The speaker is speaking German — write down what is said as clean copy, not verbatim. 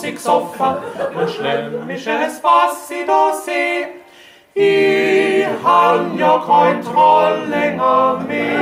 ich soffer und schlemmisches, was ich da seh. Ich han ja kein Troll länger mehr.